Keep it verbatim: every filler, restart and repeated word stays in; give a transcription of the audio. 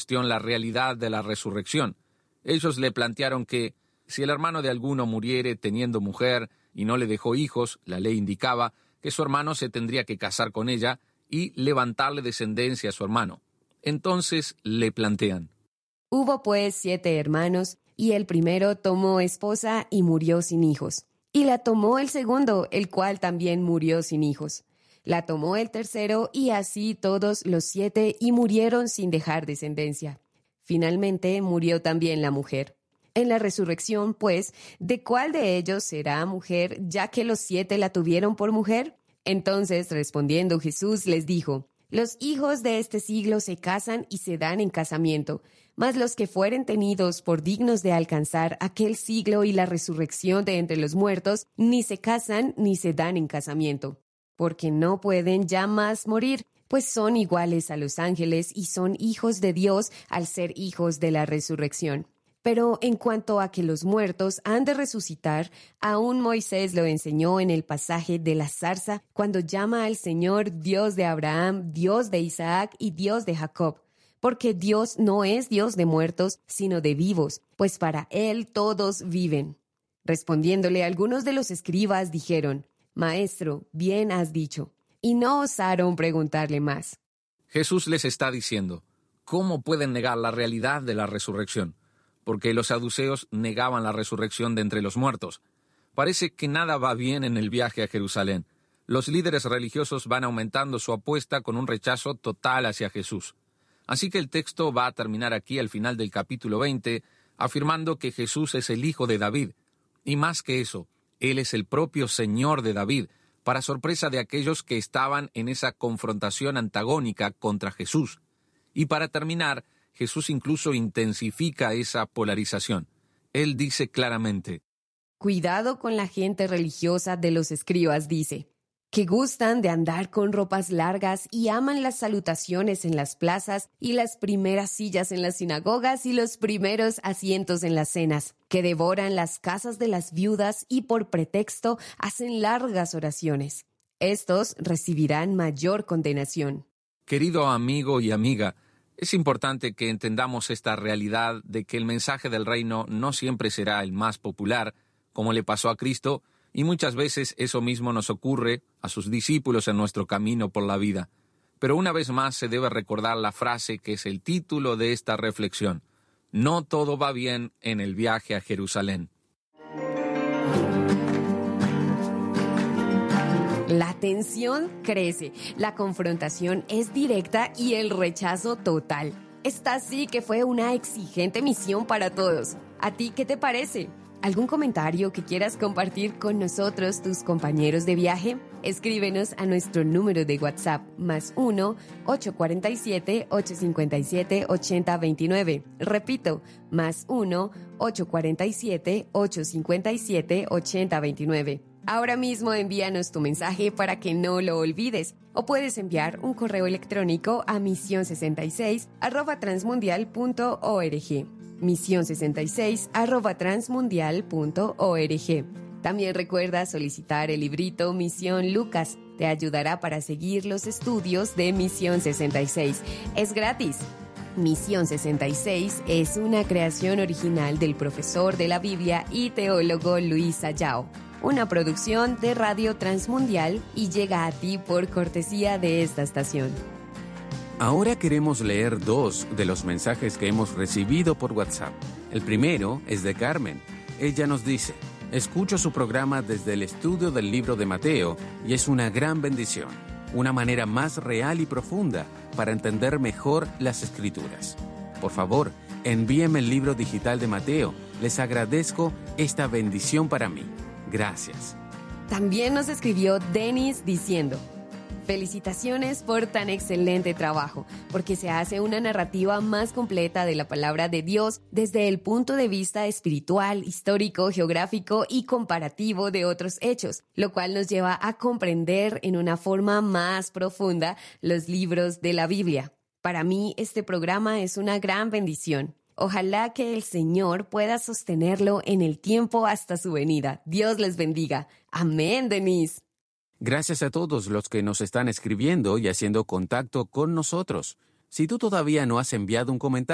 cuestión la realidad de la resurrección. Ellos le plantearon que, si el hermano de alguno muriere teniendo mujer y no le dejó hijos, la ley indicaba que su hermano se tendría que casar con ella y levantarle descendencia a su hermano. Entonces le plantean: Hubo pues siete hermanos, y el primero tomó esposa y murió sin hijos. Y la tomó el segundo, el cual también murió sin hijos. La tomó el tercero, y así todos los siete, y murieron sin dejar descendencia. Finalmente murió también la mujer. En la resurrección, pues, ¿de cuál de ellos será mujer, ya que los siete la tuvieron por mujer? Entonces, respondiendo Jesús, les dijo: Los hijos de este siglo se casan y se dan en casamiento, mas los que fueren tenidos por dignos de alcanzar aquel siglo y la resurrección de entre los muertos, ni se casan ni se dan en casamiento, porque no pueden ya más morir, pues son iguales a los ángeles y son hijos de Dios al ser hijos de la resurrección. Pero en cuanto a que los muertos han de resucitar, aún Moisés lo enseñó en el pasaje de la zarza, cuando llama al Señor Dios de Abraham, Dios de Isaac y Dios de Jacob. Porque Dios no es Dios de muertos, sino de vivos, pues para Él todos viven. Respondiéndole, algunos de los escribas dijeron: Maestro, bien has dicho. Y no osaron preguntarle más. Jesús les está diciendo: ¿cómo pueden negar la realidad de la resurrección? Porque los saduceos negaban la resurrección de entre los muertos. Parece que nada va bien en el viaje a Jerusalén. Los líderes religiosos van aumentando su apuesta con un rechazo total hacia Jesús. Así que el texto va a terminar aquí al final del capítulo veinte, afirmando que Jesús es el hijo de David. Y más que eso, Él es el propio Señor de David, para sorpresa de aquellos que estaban en esa confrontación antagónica contra Jesús. Y para terminar, Jesús incluso intensifica esa polarización. Él dice claramente: Cuidado con la gente religiosa de los escribas, dice, que gustan de andar con ropas largas y aman las salutaciones en las plazas y las primeras sillas en las sinagogas y los primeros asientos en las cenas, que devoran las casas de las viudas y por pretexto hacen largas oraciones. Estos recibirán mayor condenación. Querido amigo y amiga, es importante que entendamos esta realidad de que el mensaje del reino no siempre será el más popular, como le pasó a Cristo, y muchas veces eso mismo nos ocurre a sus discípulos en nuestro camino por la vida. Pero una vez más se debe recordar la frase que es el título de esta reflexión: no todo va bien en el viaje a Jerusalén. La tensión crece, la confrontación es directa y el rechazo total. Esta sí que fue una exigente misión para todos. ¿A ti qué te parece? ¿Algún comentario que quieras compartir con nosotros, tus compañeros de viaje? Escríbenos a nuestro número de WhatsApp, más uno, ocho cuatro siete, ocho cinco siete, ocho cero dos nueve. Repito, más uno, ocho cuatro siete, ocho cinco siete, ocho cero dos nueve. Ahora mismo envíanos tu mensaje para que no lo olvides. O puedes enviar un correo electrónico a misión sesenta y seis arroba transmundial punto org. misión sesenta y seis arroba transmundial punto org. También recuerda solicitar el librito Misión Lucas. Te ayudará para seguir los estudios de Misión sesenta y seis. Es gratis. Misión sesenta y seis es una creación original del profesor de la Biblia y teólogo Luis Ayao. Una producción de Radio Transmundial y llega a ti por cortesía de esta estación. Ahora queremos leer dos de los mensajes que hemos recibido por WhatsApp. El primero es de Carmen. Ella nos dice: escucho su programa desde el estudio del libro de Mateo y es una gran bendición, una manera más real y profunda para entender mejor las Escrituras. Por favor, envíeme el libro digital de Mateo. Les agradezco esta bendición para mí. Gracias. También nos escribió Denis diciendo: felicitaciones por tan excelente trabajo, porque se hace una narrativa más completa de la palabra de Dios desde el punto de vista espiritual, histórico, geográfico y comparativo de otros hechos, lo cual nos lleva a comprender en una forma más profunda los libros de la Biblia. Para mí, este programa es una gran bendición. Ojalá que el Señor pueda sostenerlo en el tiempo hasta su venida. Dios les bendiga. Amén, Denise. Gracias a todos los que nos están escribiendo y haciendo contacto con nosotros. Si tú todavía no has enviado un comentario,